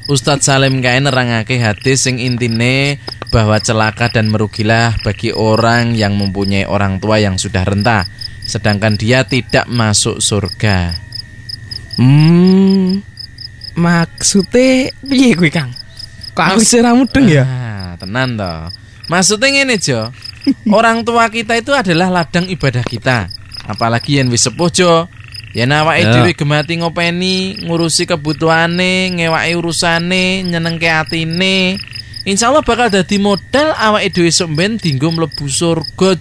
Ustadz Salim kae nerangake hadis sing intine bahwa celaka dan merugilah bagi orang yang mempunyai orang tua yang sudah renta, sedangkan dia tidak masuk surga. Maksudnya piye kuwi, Kang? Kok aku sira mudeng ya? Tenan toh. Maksudnya ngene, Jo. Orang tua kita itu adalah ladang ibadah kita. Apalagi yen wis sepuh, Jo. Yen awake dhewe gemati ngopeni, ngurusi kebutuhane, ngewaki urusane, nyenengke atine, insyaallah bakal dadi modal awake dhewe sok ben dienggo mlebu surga.